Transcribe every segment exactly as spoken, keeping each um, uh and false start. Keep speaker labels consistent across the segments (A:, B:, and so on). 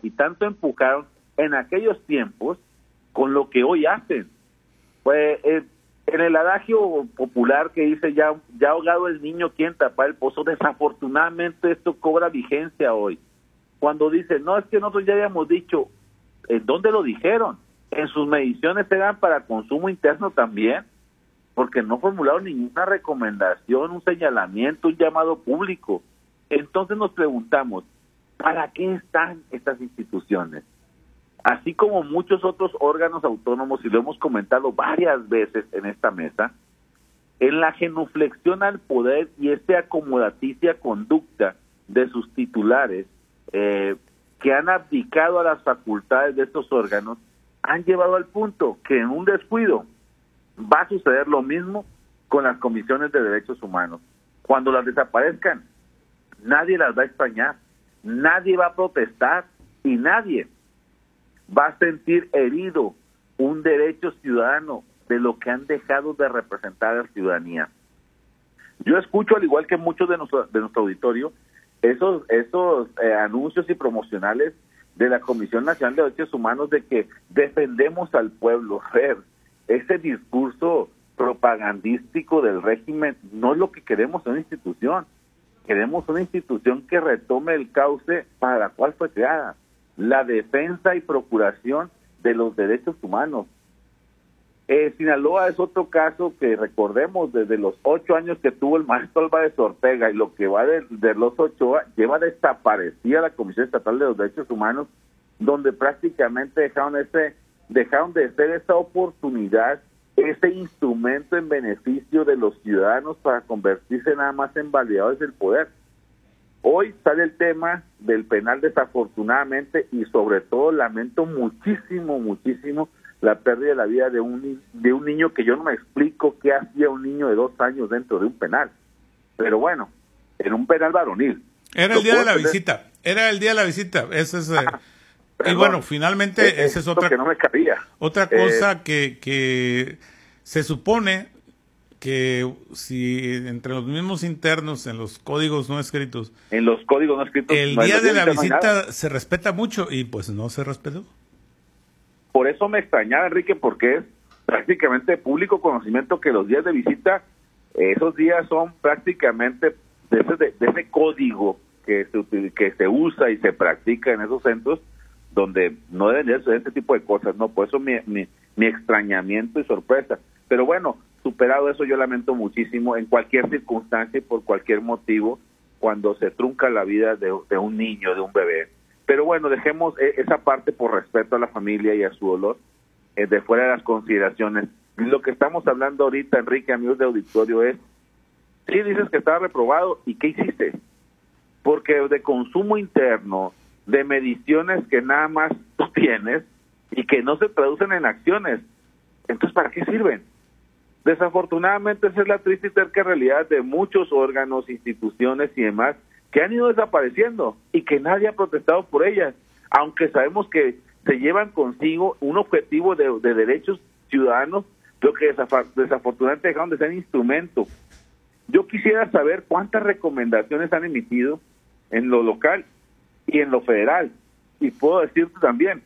A: y tanto empujaron en aquellos tiempos con lo que hoy hacen. Pues eh, en el adagio popular que dice ya, ya ahogado el niño, ¿quién tapa el pozo? Desafortunadamente esto cobra vigencia hoy. Cuando dicen, no, es que nosotros ya habíamos dicho, ¿en dónde lo dijeron? En sus mediciones eran para consumo interno también, porque no formularon ninguna recomendación, un señalamiento, un llamado público. Entonces nos preguntamos, ¿para qué están estas instituciones? Así como muchos otros órganos autónomos, y lo hemos comentado varias veces en esta mesa, en la genuflexión al poder y esta acomodaticia conducta de sus titulares, eh, que han abdicado a las facultades de estos órganos, han llevado al punto que en un descuido va a suceder lo mismo con las comisiones de derechos humanos. Cuando las desaparezcan, nadie las va a extrañar, nadie va a protestar y nadie va a sentir herido un derecho ciudadano de lo que han dejado de representar a la ciudadanía. Yo escucho, al igual que muchos de nuestro, de nuestro auditorio, esos, esos eh, anuncios y promocionales de la Comisión Nacional de Derechos Humanos de que defendemos al pueblo. Ver, ese discurso propagandístico del régimen no es lo que queremos en una institución. Queremos una institución que retome el cauce para la cual fue creada, la defensa y procuración de los derechos humanos. Eh, Sinaloa es otro caso que recordemos, desde los ocho años que tuvo el maestro Álvarez Ortega y lo que va de, de los Ochoa, lleva desaparecida la Comisión Estatal de los Derechos Humanos, donde prácticamente dejaron ese, dejaron de ser esa oportunidad, ese instrumento en beneficio de los ciudadanos para convertirse nada más en validadores del poder. Hoy sale el tema del penal, desafortunadamente, y sobre todo lamento muchísimo, muchísimo la pérdida de la vida de un de un niño que yo no me explico qué hacía un niño de dos años dentro de un penal. Pero bueno, en un penal varonil.
B: Era el día de la visita, era el día de la visita. Ese es, ah, y bueno, finalmente
A: es,
B: esa es otra,
A: que no me cabía.
B: otra cosa eh, que, que se supone que si entre los mismos internos, en los códigos no escritos,
A: en los códigos no escritos,
B: el
A: no
B: día de la visita
A: no
B: se respeta mucho y pues no se respetó.
A: Por eso me extrañaba, Enrique, porque es prácticamente de público conocimiento que los días de visita, esos días son prácticamente de ese, de, de ese código que se, que se usa y se practica en esos centros, donde no deben de ser este tipo de cosas, ¿no? Por eso mi, mi, mi extrañamiento y sorpresa. Pero bueno, superado eso, yo lamento muchísimo en cualquier circunstancia y por cualquier motivo cuando se trunca la vida de, de un niño, de un bebé. Pero bueno, dejemos esa parte por respeto a la familia y a su dolor, eh, de fuera de las consideraciones. Lo que estamos hablando ahorita, Enrique, amigos de auditorio, es, sí dices que estaba reprobado, ¿y qué hiciste? Porque de consumo interno, de mediciones que nada más tú tienes y que no se traducen en acciones, entonces ¿para qué sirven? Desafortunadamente esa es la triste y terca realidad de muchos órganos, instituciones y demás que han ido desapareciendo y que nadie ha protestado por ellas, aunque sabemos que se llevan consigo un objetivo de, de derechos ciudadanos, pero que desafortunadamente dejaron de ser instrumento. Yo quisiera saber cuántas recomendaciones han emitido en lo local y en lo federal, y puedo decirte también,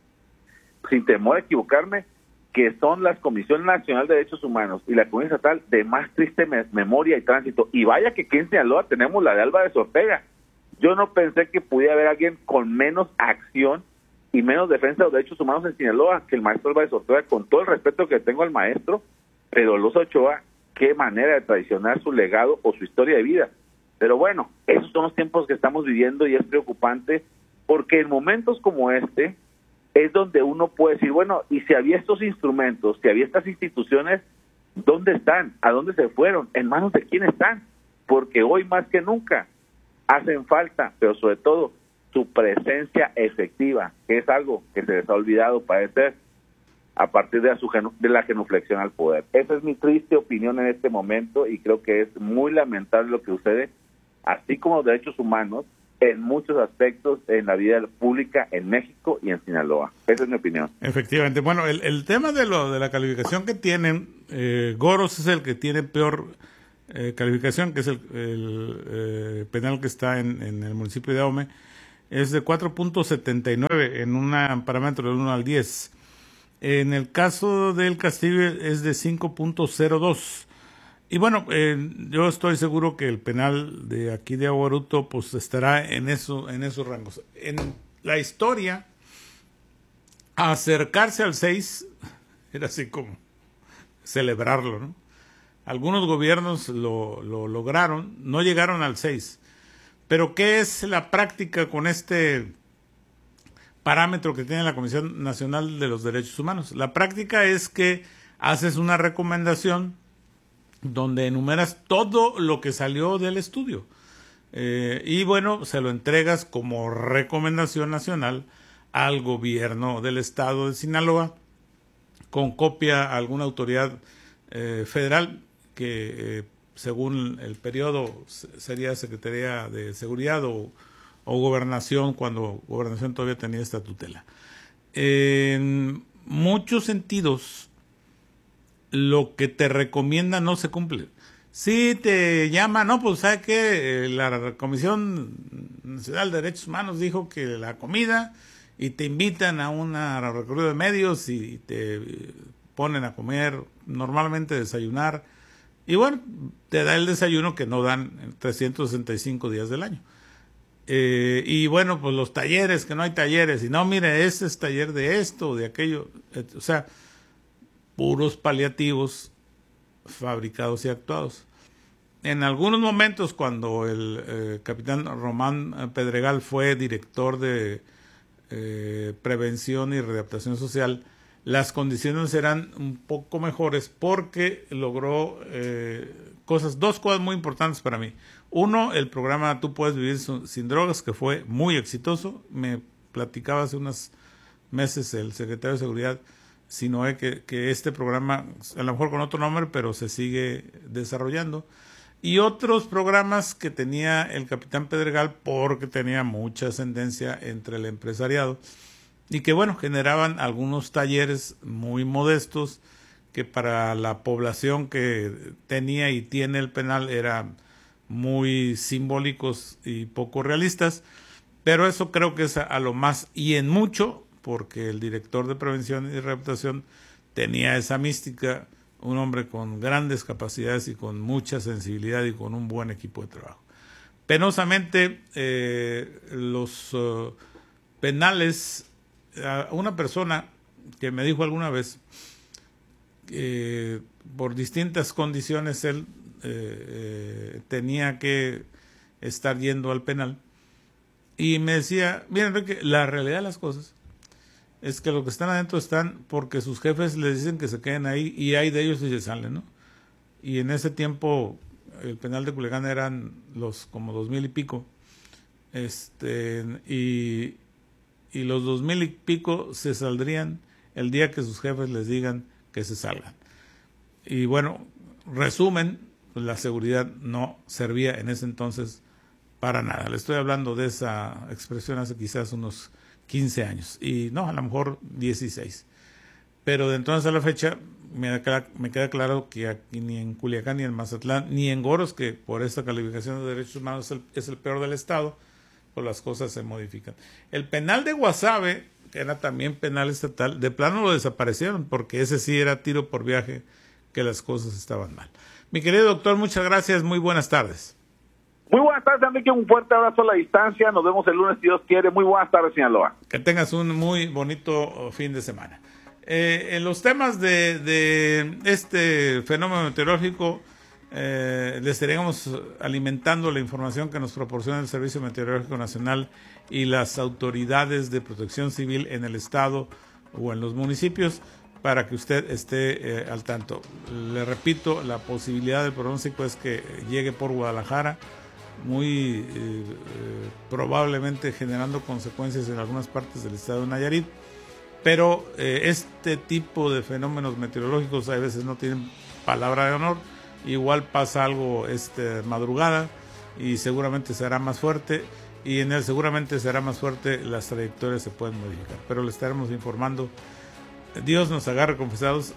A: sin temor a equivocarme, que son las Comisión Nacional de Derechos Humanos y la Comisión Estatal de más triste me memoria y tránsito. Y vaya que aquí en Sinaloa tenemos la de Álvarez Ortega. Yo no pensé que pudiera haber alguien con menos acción y menos defensa de los derechos humanos en Sinaloa que el maestro Álvarez Ortega, con todo el respeto que tengo al maestro, pero los Ochoa, qué manera de traicionar su legado o su historia de vida. Pero bueno, esos son los tiempos que estamos viviendo y es preocupante porque en momentos como este es donde uno puede decir, bueno, y si había estos instrumentos, si había estas instituciones, ¿dónde están? ¿A dónde se fueron? ¿En manos de quién están? Porque hoy más que nunca hacen falta, pero sobre todo su presencia efectiva, que es algo que se les ha olvidado parecer a partir de la, su, de la genuflexión al poder. Esa es mi triste opinión en este momento y creo que es muy lamentable lo que sucede, así como los derechos humanos, en muchos aspectos en la vida pública en México y en Sinaloa. Esa es mi opinión.
B: Efectivamente. Bueno, el, el tema de lo de la calificación que tienen, eh, Goros es el que tiene peor eh, calificación, que es el, el eh, penal que está en, en el municipio de Ahome. es de cuatro punto setenta y nueve en un parámetro del uno al diez. En el caso del Castillo es de cinco punto cero dos. Y bueno, eh, yo estoy seguro que el penal de aquí de Agua Bruto pues estará en eso, en esos rangos. En la historia, acercarse al seis era así como celebrarlo, ¿no? Algunos gobiernos lo, lo lograron, no llegaron al seis. Pero ¿qué es la práctica con este parámetro que tiene la Comisión Nacional de los Derechos Humanos? La práctica es que haces una recomendación donde enumeras todo lo que salió del estudio. Eh, y bueno, se lo entregas como recomendación nacional al gobierno del estado de Sinaloa, con copia a alguna autoridad eh, federal que eh, según el periodo sería Secretaría de Seguridad o, o Gobernación, cuando Gobernación todavía tenía esta tutela. En muchos sentidos, lo que te recomienda no se cumple. Si te llama, no, pues sabe que la Comisión Nacional de Derechos Humanos dijo que la comida, y te invitan a una recorrido de medios y te ponen a comer, normalmente desayunar, y bueno, te da el desayuno que no dan trescientos sesenta y cinco días del año. Eh, y bueno, pues los talleres, que no hay talleres, y no, mire, este es taller de esto, de aquello, o sea, puros paliativos fabricados y actuados. En algunos momentos, cuando el eh, capitán Román Pedregal fue director de eh, prevención y readaptación social, las condiciones eran un poco mejores porque logró eh, cosas, dos cosas muy importantes para mí. Uno, el programa Tú Puedes Vivir Sin Drogas, que fue muy exitoso. Me platicaba hace unos meses el secretario de Seguridad, Sinoé, que, que este programa, a lo mejor con otro nombre, pero se sigue desarrollando. Y otros programas que tenía el capitán Pedregal, porque tenía mucha ascendencia entre el empresariado, y que bueno, generaban algunos talleres muy modestos que para la población que tenía y tiene el penal eran muy simbólicos y poco realistas, pero eso creo que es a, a lo más y en mucho, porque el director de prevención y rehabilitación tenía esa mística, un hombre con grandes capacidades y con mucha sensibilidad y con un buen equipo de trabajo. Penosamente, eh, los uh, penales, uh, una persona que me dijo alguna vez que por distintas condiciones él eh, eh, tenía que estar yendo al penal, y me decía, miren Enrique, la realidad de las cosas es que los que están adentro están porque sus jefes les dicen que se queden ahí, y hay de ellos y se salen, ¿no? Y en ese tiempo el penal de Culiacán eran los como dos mil y pico, este y, y los dos mil y pico se saldrían el día que sus jefes les digan que se salgan. Y bueno, resumen, pues la seguridad no servía en ese entonces para nada. Le estoy hablando de esa expresión hace quizás unos quince años, y no, a lo mejor dieciséis. Pero de entonces a la fecha me queda, me queda claro que aquí ni en Culiacán, ni en Mazatlán, ni en Goros, que por esta calificación de derechos humanos es el, es el peor del estado, pues las cosas se modifican. El penal de Guasave, que era también penal estatal, de plano lo desaparecieron, porque ese sí era tiro por viaje, que las cosas estaban mal. Mi querido doctor, muchas gracias, muy buenas tardes.
A: Muy buenas tardes, Enrique, un fuerte abrazo a la distancia, nos vemos el lunes si Dios quiere. Muy buenas tardes, Sinaloa.
B: Que tengas un muy bonito fin de semana. Eh, en los temas de, de este fenómeno meteorológico, eh, les estaremos alimentando la información que nos proporciona el Servicio Meteorológico Nacional y las autoridades de protección civil en el estado o en los municipios, para que usted esté eh, al tanto. Le repito, la posibilidad del pronóstico es que llegue por Guadalajara, muy eh, eh, probablemente generando consecuencias en algunas partes del estado de Nayarit, pero eh, este tipo de fenómenos meteorológicos a veces no tienen palabra de honor. Igual pasa algo este madrugada y seguramente será más fuerte, y en él seguramente será más fuerte, las trayectorias se pueden modificar, pero le estaremos informando. Dios nos agarre confesados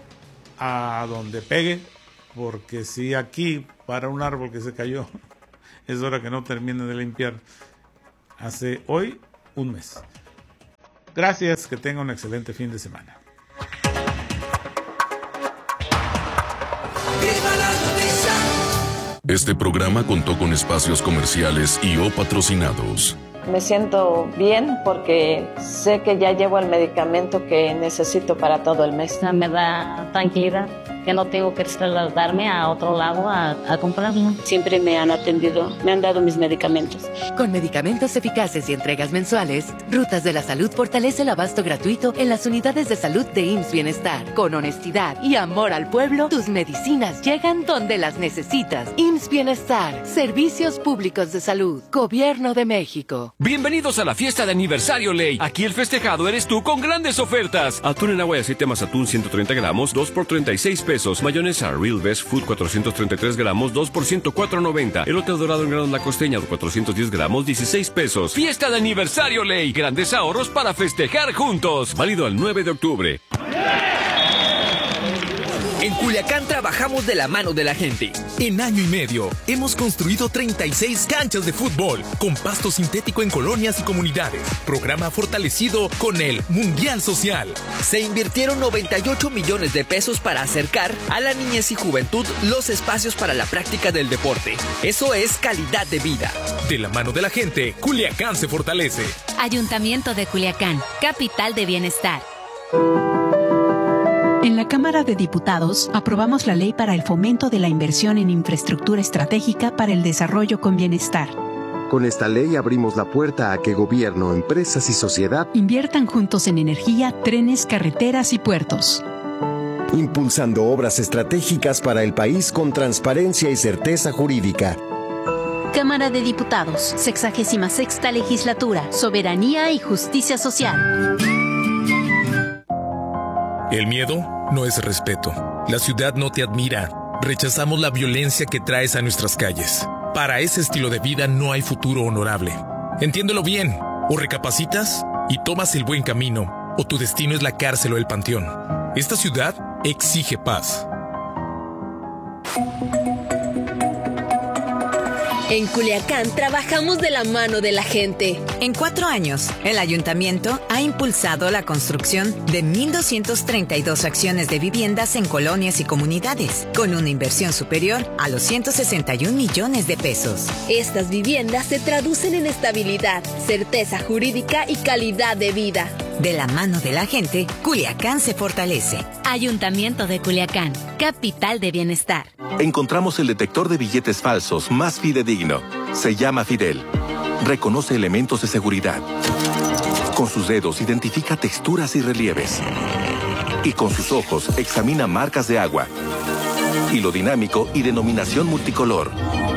B: a donde pegue, porque si aquí para un árbol que se cayó es hora que no termine de limpiar, hace hoy un mes. Gracias, que tenga un excelente fin de semana.
C: Este programa contó con espacios comerciales y o patrocinados.
D: Me siento bien porque sé que ya llevo el medicamento que necesito para todo el mes.
E: Me da tranquilidad que no tengo que trasladarme a otro lado a, a comprarlo.
F: Siempre me han atendido, me han dado mis medicamentos.
G: Con medicamentos eficaces y entregas mensuales, Rutas de la Salud fortalece el abasto gratuito en las unidades de salud de I M S S Bienestar. Con honestidad y amor al pueblo, tus medicinas llegan donde las necesitas. I M S S Bienestar, Servicios Públicos de Salud, Gobierno de México.
H: Bienvenidos a la fiesta de aniversario Ley. Aquí el festejado eres tú con grandes ofertas. Atún en agua y aceite más atún ciento treinta gramos, dos por treinta y seis pesos. Mayonesa Real Best Food cuatrocientos treinta y tres gramos, dos por ciento cuatro noventa. Elote dorado en grano La Costeña cuatrocientos diez gramos, dieciséis pesos. Fiesta de aniversario Ley. Grandes ahorros para festejar juntos. Válido al nueve de octubre.
I: En Culiacán trabajamos de la mano de la gente. En año y medio hemos construido treinta y seis canchas de fútbol con pasto sintético en colonias y comunidades. Programa fortalecido con el Mundial Social.
J: Se invirtieron noventa y ocho millones de pesos para acercar a la niñez y juventud los espacios para la práctica del deporte. Eso es calidad de vida.
I: De la mano de la gente, Culiacán se fortalece.
K: Ayuntamiento de Culiacán, capital de bienestar.
L: En la Cámara de Diputados aprobamos la ley para el fomento de la inversión en infraestructura estratégica para el desarrollo con bienestar.
M: Con esta ley abrimos la puerta a que gobierno, empresas y sociedad
L: inviertan juntos en energía, trenes, carreteras y puertos.
M: Impulsando obras estratégicas para el país con transparencia y certeza jurídica.
K: Cámara de Diputados, sexagésima sexta legislatura, soberanía y justicia social.
I: El miedo no es respeto. La ciudad no te admira. Rechazamos la violencia que traes a nuestras calles. Para ese estilo de vida no hay futuro honorable. Entiéndelo bien. O recapacitas y tomas el buen camino, o tu destino es la cárcel o el panteón. Esta ciudad exige paz.
N: En Culiacán trabajamos de la mano de la gente.
O: En cuatro años, el ayuntamiento ha impulsado la construcción de mil doscientas treinta y dos acciones de viviendas en colonias y comunidades, con una inversión superior a los ciento sesenta y un millones de pesos.
N: Estas viviendas se traducen en estabilidad, certeza jurídica y calidad de vida.
O: De la mano de la gente, Culiacán se fortalece.
K: Ayuntamiento de Culiacán, capital de bienestar.
P: Encontramos el detector de billetes falsos más fidedigno. Se llama Fidel. Reconoce elementos de seguridad. Con sus dedos identifica texturas y relieves. Y con sus ojos examina marcas de agua, hilo dinámico y denominación multicolor.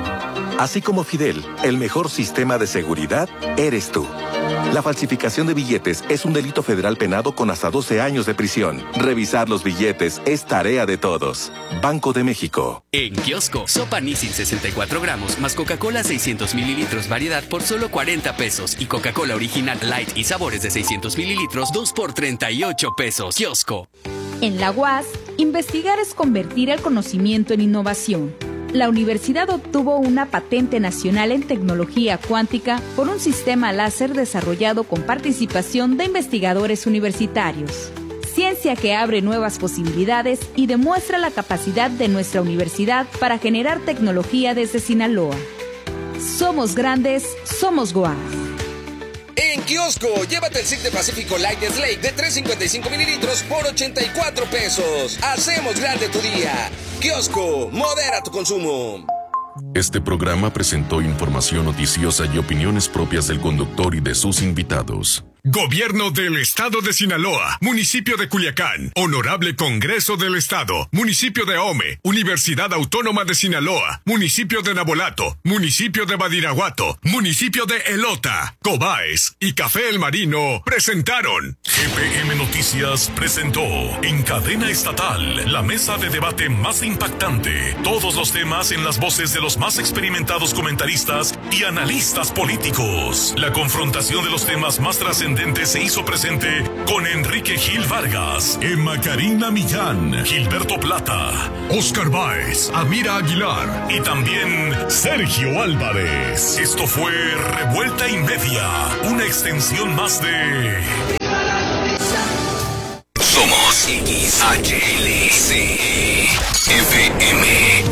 P: Así como Fidel, el mejor sistema de seguridad eres tú. La falsificación de billetes es un delito federal penado con hasta doce años de prisión. Revisar los billetes es tarea de todos. Banco de México.
Q: En Kiosco, sopa Nissin sesenta y cuatro gramos más Coca-Cola seiscientos mililitros variedad por solo cuarenta pesos y Coca-Cola original light y sabores de seiscientos mililitros dos por treinta y ocho pesos. Kiosco.
R: En la U A S, investigar es convertir el conocimiento en innovación. La universidad obtuvo una patente nacional en tecnología cuántica por un sistema láser desarrollado con participación de investigadores universitarios. Ciencia que abre nuevas posibilidades y demuestra la capacidad de nuestra universidad para generar tecnología desde Sinaloa. Somos grandes, somos G O A S.
S: En Kiosco, llévate el Sig de Pacífico Light Slate de trescientos cincuenta y cinco mililitros por ochenta y cuatro pesos. Hacemos grande tu día. Kiosco, modera tu consumo.
C: Este programa presentó información noticiosa y opiniones propias del conductor y de sus invitados.
T: Gobierno del Estado de Sinaloa, Municipio de Culiacán, Honorable Congreso del Estado, Municipio de Ahome, Universidad Autónoma de Sinaloa, Municipio de Nabolato, Municipio de Badiraguato, Municipio de Elota, Cobaes y Café El Marino presentaron G P M Noticias presentó en cadena estatal la mesa de debate más impactante. Todos los temas en las voces de los más experimentados comentaristas y analistas políticos. La confrontación de los temas más trascendentes se hizo presente con Enrique Gil Vargas, Emma Karina Millán, Gilberto Plata, Oscar Báez, Amira Aguilar y también Sergio Álvarez. Esto fue Revuelta y Media, una extensión más de...
S: Somos X H L C.